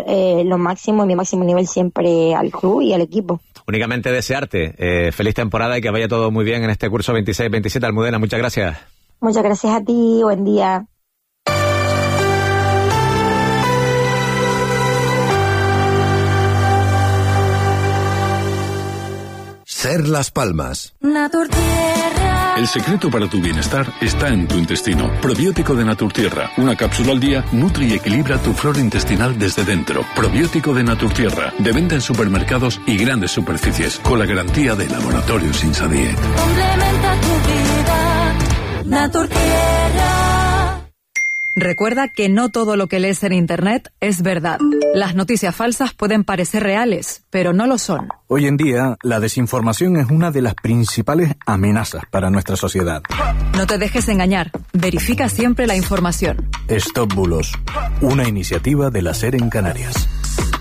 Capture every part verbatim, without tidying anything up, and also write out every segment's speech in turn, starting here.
eh, lo máximo, mi máximo nivel siempre al club y al equipo. Únicamente desearte eh, feliz temporada y que vaya todo muy bien en este curso veintiséis veintisiete. Almudena, muchas gracias. Muchas gracias a ti, buen día. Ser Las Palmas. Naturtierra. El secreto para tu bienestar está en tu intestino. Probiótico de Naturtierra. Una cápsula al día nutre y equilibra tu flora intestinal desde dentro. Probiótico de Naturtierra. De venta en supermercados y grandes superficies. Con la garantía de Laboratorio Sinsadiet. Complementa tu vida. Naturtierra. Recuerda que no todo lo que lees en Internet es verdad. Las noticias falsas pueden parecer reales, pero no lo son. Hoy en día, la desinformación es una de las principales amenazas para nuestra sociedad. No te dejes engañar. Verifica siempre la información. Stop Bulos, una iniciativa de la SER en Canarias.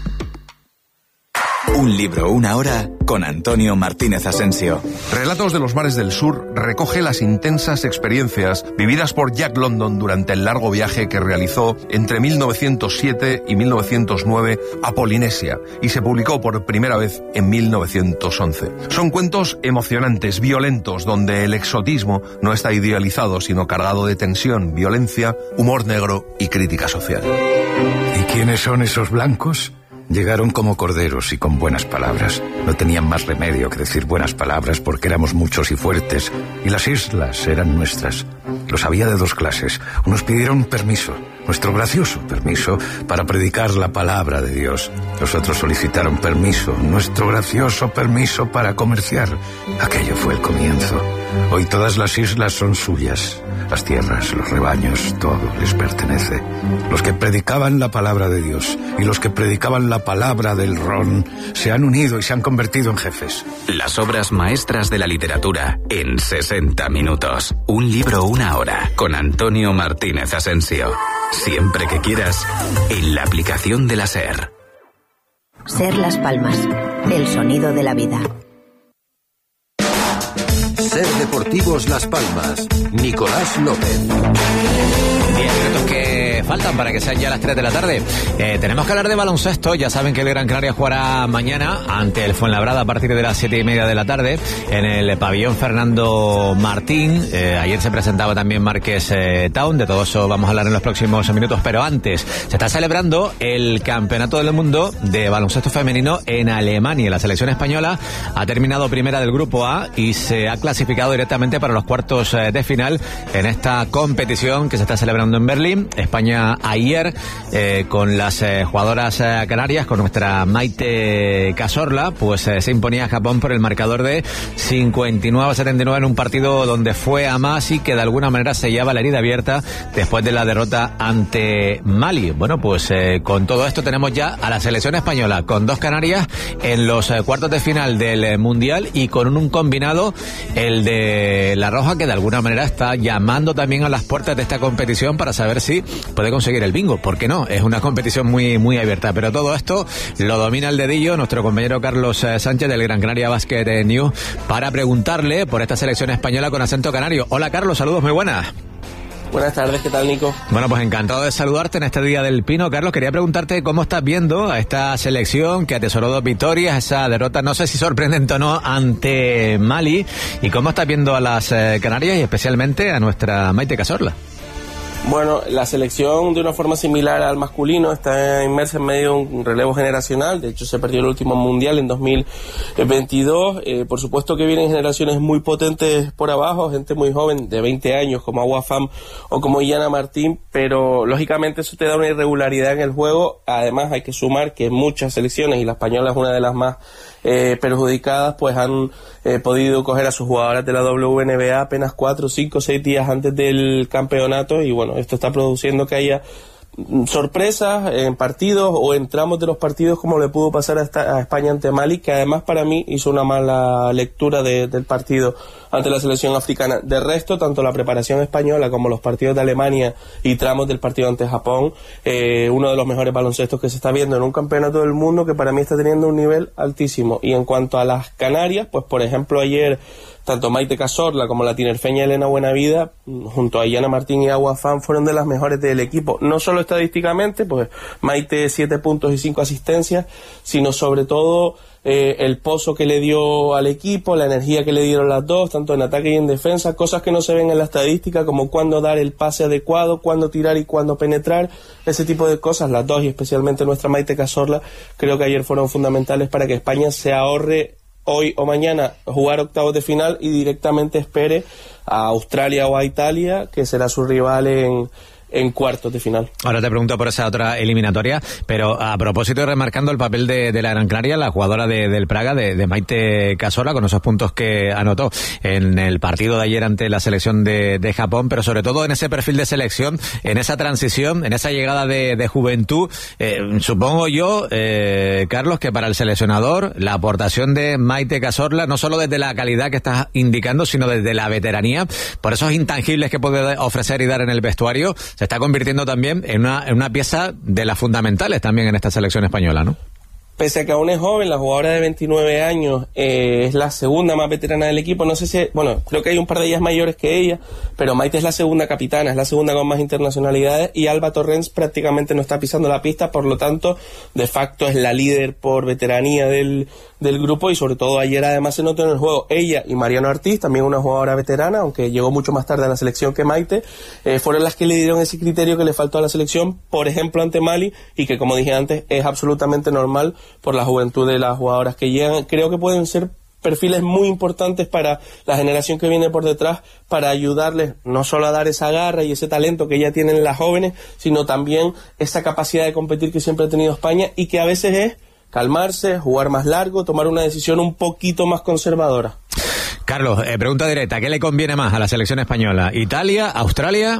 Un libro, una hora, con Antonio Martínez Asensio. Relatos de los Mares del Sur recoge las intensas experiencias vividas por Jack London durante el largo viaje que realizó entre mil novecientos siete y mil novecientos nueve a Polinesia y se publicó por primera vez en mil novecientos once. Son cuentos emocionantes, violentos, donde el exotismo no está idealizado, sino cargado de tensión, violencia, humor negro y crítica social. ¿Y quiénes son esos blancos? Llegaron como corderos y con buenas palabras. No tenían más remedio que decir buenas palabras porque éramos muchos y fuertes, y las islas eran nuestras. Los había de dos clases. Unos pidieron permiso, nuestro gracioso permiso, para predicar la palabra de Dios. Los otros solicitaron permiso, nuestro gracioso permiso para comerciar. Aquello fue el comienzo. Hoy todas las islas son suyas. Las tierras, los rebaños, todo les pertenece. Los que predicaban la palabra de Dios y los que predicaban la palabra del ron se han unido y se han convertido en jefes. Las obras maestras de la literatura en sesenta minutos. Un libro, una hora, con Antonio Martínez Asensio. Siempre que quieras, en la aplicación de la SER. SER Las Palmas, el sonido de la vida. SER Deportivos Las Palmas, Nicolás López. Diez minutos que faltan para que sean ya las tres de la tarde. Eh, tenemos que hablar de baloncesto. Ya saben que el Gran Canaria jugará mañana ante el Fuenlabrada a partir de las siete y media de la tarde en el pabellón Fernando Martín. Eh, ayer se presentaba también Marqués eh, Town. De todo eso vamos a hablar en los próximos minutos. Pero antes, se está celebrando el Campeonato del Mundo de Baloncesto Femenino en Alemania. La selección española ha terminado primera del Grupo A y se ha clasificado directamente para los cuartos eh, de final en esta competición que se está celebrando en Berlín. España ayer eh, con las eh, jugadoras eh, canarias, con nuestra Maite Cazorla, pues eh, se imponía a Japón por el marcador de cincuenta y nueve a setenta y nueve en un partido donde fue a más y que de alguna manera sellaba la herida abierta después de la derrota ante Mali. Bueno, pues eh, con todo esto tenemos ya a la selección española con dos canarias en los eh, cuartos de final del eh, Mundial y con un, un combinado, el de La Roja, que de alguna manera está llamando también a las puertas de esta competición para saber si puede conseguir el bingo. ¿Por qué no? Es una competición muy muy abierta, pero todo esto lo domina el dedillo nuestro compañero Carlos eh, Sánchez del Gran Canaria Basket News para preguntarle por esta selección española con acento canario. Hola Carlos, saludos, muy buenas. Buenas tardes, ¿qué tal, Nico? Bueno, pues encantado de saludarte en este Día del Pino. Carlos, quería preguntarte cómo estás viendo a esta selección que atesoró dos victorias, esa derrota, no sé si sorprendente o no, ante Mali, y cómo estás viendo a las eh, Canarias y especialmente a nuestra Maite Cazorla. Bueno, la selección de una forma similar al masculino está inmersa en medio de un relevo generacional. De hecho, se perdió el último mundial en dos mil veintidós. Eh, por supuesto que vienen generaciones muy potentes por abajo, gente muy joven de veinte años como Agua Fam o como Iana Martín, pero lógicamente eso te da una irregularidad en el juego. Además hay que sumar que muchas selecciones, y la española es una de las más eh, perjudicadas, pues han eh, podido coger a sus jugadoras de la W N B A apenas cuatro, cinco, seis días antes del campeonato, y bueno, esto está produciendo que haya sorpresas en partidos o en tramos de los partidos, como le pudo pasar a, esta, a España ante Mali, que además para mí hizo una mala lectura de, del partido ante la selección africana. De resto, tanto la preparación española como los partidos de Alemania y tramos del partido ante Japón, eh, uno de los mejores baloncestos que se está viendo en un campeonato del mundo que para mí está teniendo un nivel altísimo. Y en cuanto a las Canarias, pues por ejemplo ayer tanto Maite Cazorla como la tinerfeña Elena Buenavida, junto a Iyana Martín y Agua Fan, fueron de las mejores del equipo, no solo estadísticamente, pues Maite siete puntos y cinco asistencias, sino sobre todo eh, el pozo que le dio al equipo, la energía que le dieron las dos, tanto en ataque y en defensa, cosas que no se ven en la estadística, como cuándo dar el pase adecuado, cuándo tirar y cuándo penetrar, ese tipo de cosas, las dos, y especialmente nuestra Maite Cazorla, creo que ayer fueron fundamentales para que España se ahorre hoy o mañana jugar octavos de final y directamente espere a Australia o a Italia, que será su rival en en cuartos de final. Ahora te pregunto por esa otra eliminatoria, pero a propósito y remarcando el papel de, de la Gran Canaria, la jugadora de, del Praga, de, de Maite Cazorla, con esos puntos que anotó en el partido de ayer ante la selección de, de Japón, pero sobre todo en ese perfil de selección, en esa transición, en esa llegada de, de juventud, eh, supongo yo, eh, Carlos, que para el seleccionador la aportación de Maite Cazorla, no solo desde la calidad que estás indicando, sino desde la veteranía, por esos intangibles que puede ofrecer y dar en el vestuario, se está convirtiendo también en una, en una pieza de las fundamentales también en esta selección española, ¿no? Pese a que aún es joven, la jugadora de veintinueve años eh, es la segunda más veterana del equipo. No sé si, bueno, creo que hay un par de ellas mayores que ella, pero Maite es la segunda capitana, es la segunda con más internacionalidades, y Alba Torrens prácticamente no está pisando la pista, por lo tanto, de facto es la líder por veteranía del, del grupo, y sobre todo ayer además se notó en el juego. Ella y Mariano Ortiz, también una jugadora veterana, aunque llegó mucho más tarde a la selección que Maite, eh, fueron las que le dieron ese criterio que le faltó a la selección, por ejemplo ante Mali, y que, como dije antes, es absolutamente normal por la juventud de las jugadoras que llegan. Creo que pueden ser perfiles muy importantes para la generación que viene por detrás, para ayudarles no solo a dar esa garra y ese talento que ya tienen las jóvenes, sino también esa capacidad de competir que siempre ha tenido España, y que a veces es calmarse, jugar más largo, tomar una decisión un poquito más conservadora. Carlos, eh, pregunta directa, ¿qué le conviene más a la selección española? ¿Italia? ¿Australia?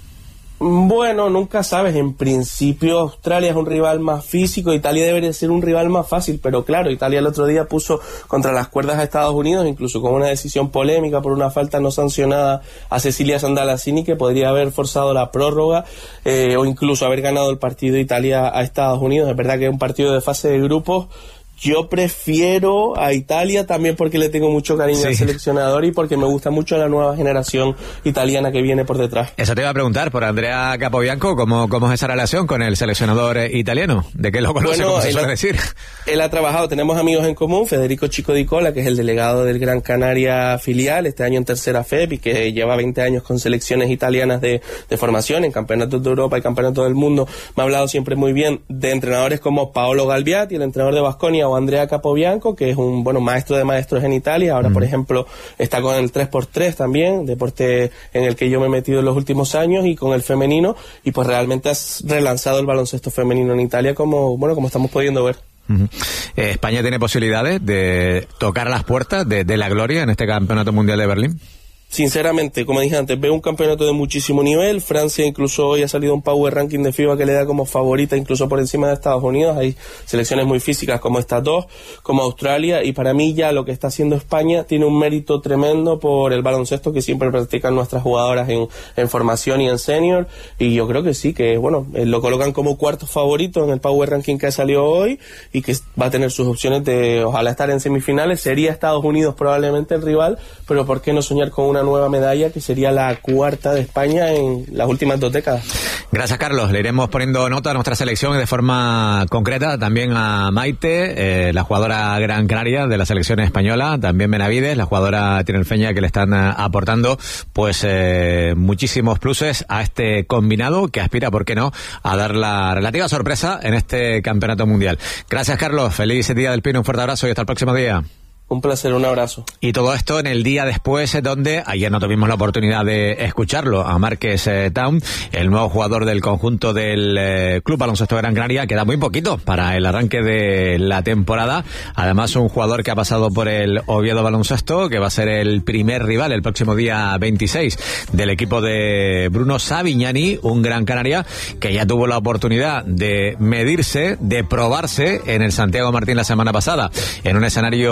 Bueno, nunca sabes. En principio Australia es un rival más físico, Italia debería ser un rival más fácil, pero claro, Italia el otro día puso contra las cuerdas a Estados Unidos, incluso con una decisión polémica por una falta no sancionada a Cecilia Sandalassini, que podría haber forzado la prórroga, eh, o incluso haber ganado el partido Italia a Estados Unidos. Es verdad que es un partido de fase de grupos. Yo prefiero a Italia también porque le tengo mucho cariño sí. al seleccionador, y porque me gusta mucho la nueva generación italiana que viene por detrás. Eso te iba a preguntar por Andrea Capobianco, ¿cómo, cómo es esa relación con el seleccionador eh, italiano? ¿De qué lo conoce, bueno, como se él suele ha, decir? Él ha trabajado, tenemos amigos en común, Federico Chico Di Cola, que es el delegado del Gran Canaria filial, este año en tercera F E P, y que lleva veinte años con selecciones italianas de, de formación, en campeonatos de Europa y campeonatos del mundo. Me ha hablado siempre muy bien de entrenadores como Paolo Galbiati, el entrenador de Baskonia, o Andrea Capobianco, que es un bueno maestro de maestros en Italia. Ahora, mm. por ejemplo, está con el tres por tres también, deporte en el que yo me he metido en los últimos años, y con el femenino, y pues realmente has relanzado el baloncesto femenino en Italia, como bueno como estamos pudiendo ver. Uh-huh. Eh, ¿España tiene posibilidades de tocar las puertas de, de la gloria en este Campeonato Mundial de Berlín? Sinceramente, como dije antes, veo un campeonato de muchísimo nivel. Francia incluso hoy ha salido un Power Ranking de FIBA que le da como favorita incluso por encima de Estados Unidos. Hay selecciones muy físicas como estas dos, como Australia, y para mí ya lo que está haciendo España tiene un mérito tremendo por el baloncesto que siempre practican nuestras jugadoras en, en formación y en senior, y yo creo que sí, que bueno, lo colocan como cuarto favorito en el Power Ranking que ha salido hoy, y que va a tener sus opciones de ojalá estar en semifinales. Sería Estados Unidos probablemente el rival, pero ¿por qué no soñar con una nueva medalla que sería la cuarta de España en las últimas dos décadas? Gracias, Carlos. Le iremos poniendo nota a nuestra selección y de forma concreta también a Maite, eh, la jugadora Gran Canaria de la selección española, también Benavides, la jugadora tinerfeña, que le están uh, aportando pues eh, muchísimos pluses a este combinado que aspira, ¿por qué no?, a dar la relativa sorpresa en este campeonato mundial. Gracias, Carlos. Feliz Día del Pino. Un fuerte abrazo y hasta el próximo día. Un placer, un abrazo. Y todo esto en el día después, donde ayer no tuvimos la oportunidad de escucharlo, a Marques eh, Town, el nuevo jugador del conjunto del eh, Club Baloncesto Gran Canaria. Queda muy poquito para el arranque de la temporada. Además, un jugador que ha pasado por el Oviedo Baloncesto, que va a ser el primer rival el próximo día veintiséis del equipo de Bruno Savignani, un Gran Canaria que ya tuvo la oportunidad de medirse, de probarse en el Santiago Martín la semana pasada, en un escenario en donde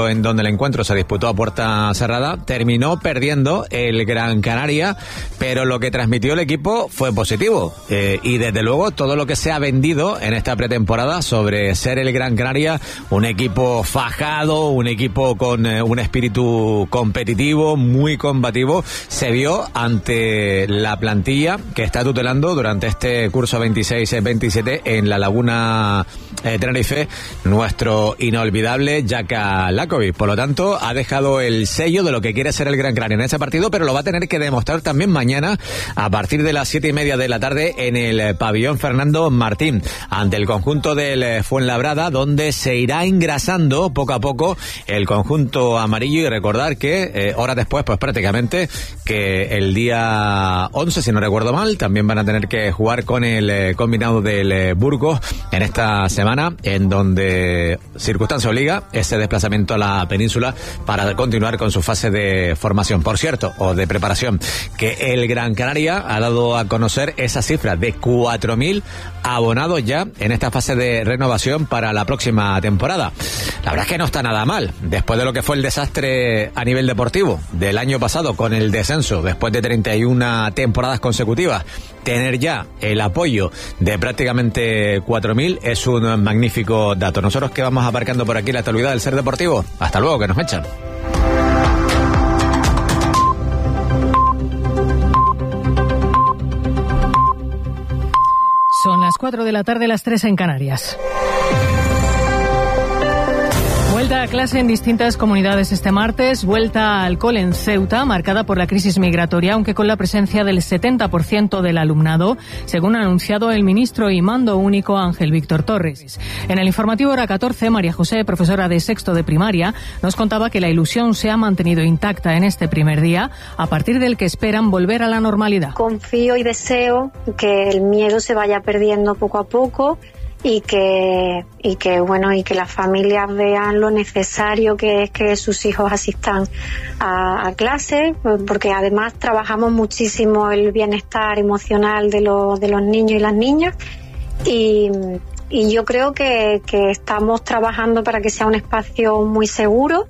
el encuentro se disputó a puerta cerrada, terminó perdiendo el Gran Canaria, pero lo que transmitió el equipo fue positivo. Eh, y desde luego todo lo que se ha vendido en esta pretemporada sobre ser el Gran Canaria, un equipo fajado, un equipo con eh, un espíritu competitivo, muy combativo, se vio ante la plantilla que está tutelando durante este curso veintiséis veintisiete en la Laguna eh, Tenerife, nuestro inolvidable Jaka Lakovic. Por lo tanto, ha dejado el sello de lo que quiere ser el Gran Canaria en ese partido, pero lo va a tener que demostrar también mañana a partir de las siete y media de la tarde en el pabellón Fernando Martín, ante el conjunto del Fuenlabrada, donde se irá engrasando poco a poco el conjunto amarillo. Y recordar que eh, horas después, pues prácticamente que el día once, si no recuerdo mal, también van a tener que jugar con el eh, combinado del eh, Burgos en esta semana, en donde circunstancia obliga ese desplazamiento a la península para continuar con su fase de formación, por cierto, o de preparación, que el Gran Canaria ha dado a conocer esa cifra de cuatro mil abonados ya en esta fase de renovación para la próxima temporada. La verdad es que no está nada mal, después de lo que fue el desastre a nivel deportivo del año pasado con el descenso, después de treinta y una temporadas consecutivas, tener ya el apoyo de prácticamente cuatro mil es un magnífico dato. Nosotros que vamos aparcando por aquí la actualidad del Ser Deportivo. Hasta luego, que nos echan. Son las cuatro de la tarde, las tres en Canarias. Vuelta a clase en distintas comunidades este martes, vuelta al cole en Ceuta, marcada por la crisis migratoria, aunque con la presencia del setenta por ciento del alumnado, según ha anunciado el ministro y mando único Ángel Víctor Torres. En el informativo hora catorce, María José, profesora de sexto de primaria, nos contaba que la ilusión se ha mantenido intacta en este primer día, a partir del que esperan volver a la normalidad. Confío y deseo que el miedo se vaya perdiendo poco a poco, y que y que bueno y que las familias vean lo necesario que es que sus hijos asistan a, a clase, porque además trabajamos muchísimo el bienestar emocional de los de los niños y las niñas, y y yo creo que, que estamos trabajando para que sea un espacio muy seguro.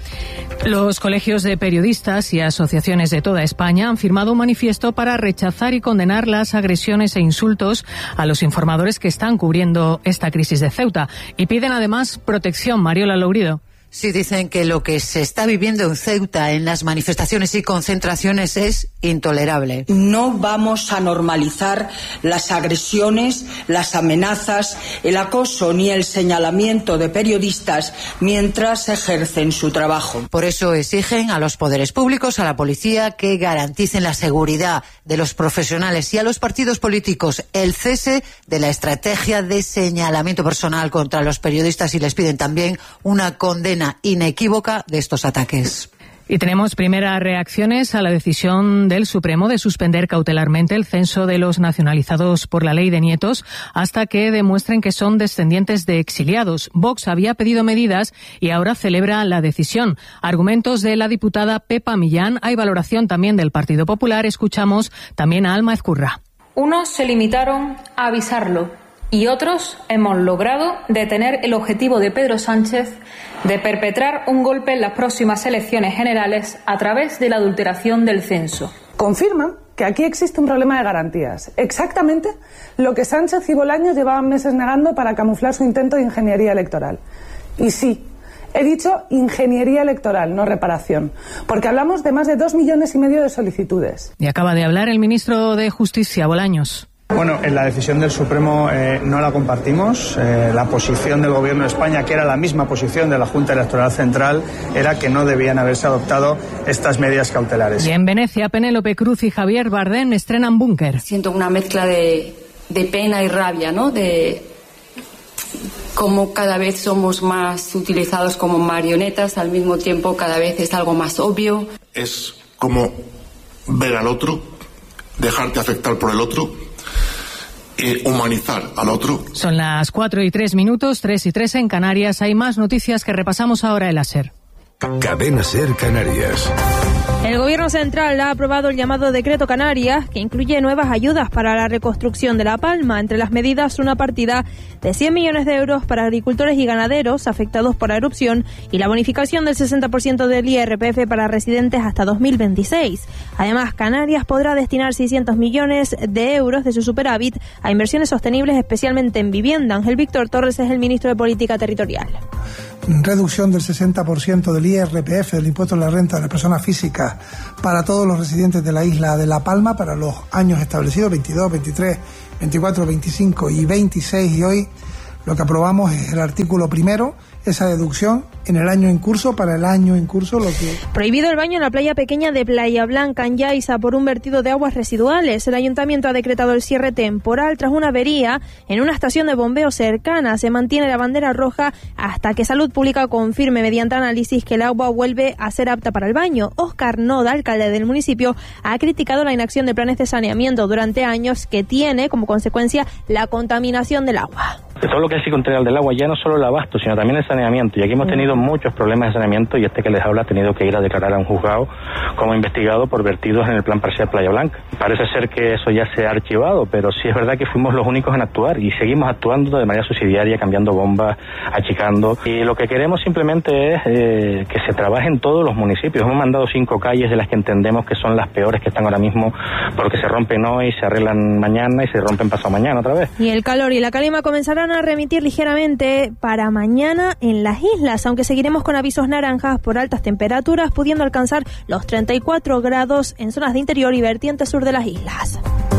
Los colegios de periodistas y asociaciones de toda España han firmado un manifiesto para rechazar y condenar las agresiones e insultos a los informadores que están cubriendo esta crisis de Ceuta, y piden además protección. Mariola Lourido. Sí, dicen que lo que se está viviendo en Ceuta en las manifestaciones y concentraciones es intolerable. No vamos a normalizar las agresiones, las amenazas, el acoso ni el señalamiento de periodistas mientras ejercen su trabajo. Por eso exigen a los poderes públicos, a la policía, que garanticen la seguridad de los profesionales y a los partidos políticos el cese de la estrategia de señalamiento personal contra los periodistas, y les piden también una condena inequívoca de estos ataques. Y tenemos primeras reacciones a la decisión del Supremo de suspender cautelarmente el censo de los nacionalizados por la ley de nietos hasta que demuestren que son descendientes de exiliados. Vox había pedido medidas y ahora celebra la decisión. Argumentos de la diputada Pepa Millán. Hay valoración también del Partido Popular. Escuchamos también a Alma Ezcurra. Unos se limitaron a avisarlo y otros hemos logrado detener el objetivo de Pedro Sánchez de perpetrar un golpe en las próximas elecciones generales a través de la adulteración del censo. Confirman que aquí existe un problema de garantías. Exactamente lo que Sánchez y Bolaños llevaban meses negando para camuflar su intento de ingeniería electoral. Y sí, he dicho ingeniería electoral, no reparación, porque hablamos de más de dos millones y medio de solicitudes. Y acaba de hablar el ministro de Justicia, Bolaños. Bueno, en la decisión del Supremo eh, no la compartimos. Eh, la posición del Gobierno de España, que era la misma posición de la Junta Electoral Central, era que no debían haberse adoptado estas medidas cautelares. Y en Venecia, Penélope Cruz y Javier Bardem estrenan Búnker. Siento una mezcla de, de pena y rabia, ¿no? De cómo cada vez somos más utilizados como marionetas, al mismo tiempo cada vez es algo más obvio. Es como ver al otro, dejarte afectar por el otro, Eh, humanizar al otro. Son las cuatro y tres minutos, tres y tres en Canarias. Hay más noticias que repasamos ahora en la SER. Cadena SER Canarias. El Gobierno Central ha aprobado el llamado Decreto Canarias, que incluye nuevas ayudas para la reconstrucción de La Palma. Entre las medidas, una partida de cien millones de euros para agricultores y ganaderos afectados por la erupción y la bonificación del sesenta por ciento del I R P F para residentes hasta dos mil veintiséis. Además, Canarias podrá destinar seiscientos millones de euros de su superávit a inversiones sostenibles, especialmente en vivienda. Ángel Víctor Torres es el ministro de Política Territorial. Reducción del sesenta por ciento del I R P F, del impuesto a la renta de las personas físicas, para todos los residentes de la isla de La Palma para los años establecidos, veintidós, veintitrés, veinticuatro, veinticinco y veintiséis. Y hoy lo que aprobamos es el artículo primero, esa deducción en el año en curso, para el año en curso. Lo que Prohibido el baño en la playa pequeña de Playa Blanca, en Yaiza, por un vertido de aguas residuales. El ayuntamiento ha decretado el cierre temporal tras una avería en una estación de bombeo cercana. Se mantiene la bandera roja hasta que Salud Pública confirme mediante análisis que el agua vuelve a ser apta para el baño. Óscar Noda, alcalde del municipio, ha criticado la inacción de planes de saneamiento durante años, que tiene como consecuencia la contaminación del agua. De todo lo que es integral del agua, ya no solo el abasto, sino también el saneamiento. Y aquí hemos tenido muchos problemas de saneamiento, y este que les habla ha tenido que ir a declarar a un juzgado como investigado por vertidos en el plan parcial Playa Blanca. Parece ser que eso ya se ha archivado, pero sí es verdad que fuimos los únicos en actuar y seguimos actuando de manera subsidiaria, cambiando bombas, achicando. Y lo que queremos simplemente es eh, que se trabaje en todos los municipios. Hemos mandado cinco calles de las que entendemos que son las peores que están ahora mismo, porque se rompen hoy, se arreglan mañana y se rompen pasado mañana otra vez. Y el calor y la calima comenzarán a remitir ligeramente para mañana en las islas, aunque seguiremos con avisos naranjas por altas temperaturas, pudiendo alcanzar los treinta y cuatro grados en zonas de interior y vertiente sur de las islas.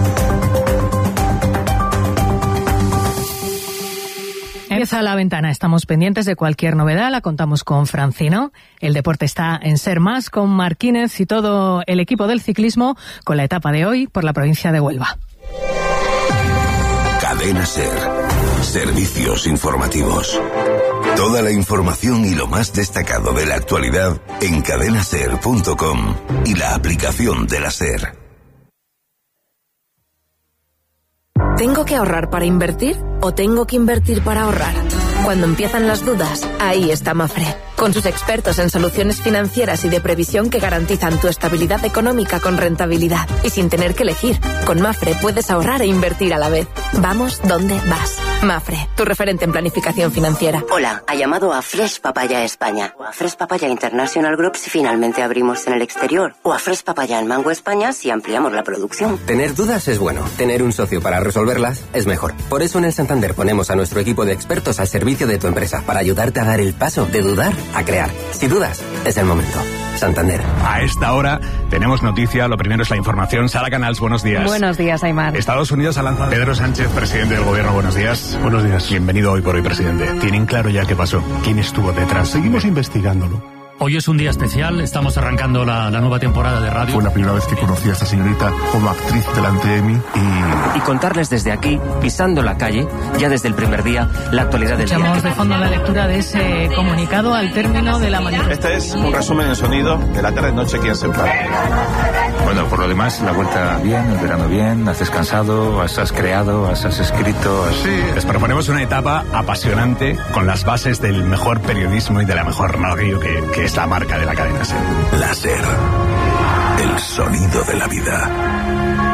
Empieza La Ventana, estamos pendientes de cualquier novedad, la contamos con Francino. El deporte está en Ser Más, con Marquínez y todo el equipo del ciclismo, con la etapa de hoy por la provincia de Huelva. Cadena Ser. Servicios informativos. Toda la información y lo más destacado de la actualidad en cadena ser punto com y la aplicación de la SER. ¿Tengo que ahorrar para invertir o tengo que invertir para ahorrar? Cuando empiezan las dudas, ahí está Mafre, con sus expertos en soluciones financieras y de previsión que garantizan tu estabilidad económica con rentabilidad y sin tener que elegir. Con Mafre puedes ahorrar e invertir a la vez. Vamos donde vas. Mafre, tu referente en planificación financiera. Hola, ha llamado a Fresh Papaya España, o a Fresh Papaya International Group si finalmente abrimos en el exterior, o a Fresh Papaya en Mango España si ampliamos la producción. Tener dudas es bueno, tener un socio para resolverlas es mejor. Por eso en el Santander ponemos a nuestro equipo de expertos al servicio de tu empresa para ayudarte a dar el paso de dudar a crear. Si dudas, es el momento. Santander. A esta hora tenemos noticia. Lo primero es la información. Sara Canals, buenos días. Buenos días, Aymar. Estados Unidos ha lanzado... Pedro Sánchez, presidente del gobierno, buenos días. Buenos días. Bienvenido Hoy por Hoy, presidente. ¿Tienen claro ya qué pasó? ¿Quién estuvo detrás? Seguimos investigándolo. Hoy es un día especial, estamos arrancando la, la nueva temporada de radio. Fue la primera vez que conocí a esta señorita como actriz delante de mí y... Y contarles desde aquí, pisando la calle, ya desde el primer día, la actualidad del día. Escuchamos de fondo la lectura de ese comunicado al término de la manifestación. Este es un resumen en sonido de la tarde noche aquí en Central. Bueno, por lo demás, la vuelta bien, el verano bien, has descansado, has, has creado, has, has escrito... Has... Sí, les proponemos una etapa apasionante con las bases del mejor periodismo y de la mejor radio que, que es la marca de la cadena SER. La SER, el sonido de la vida.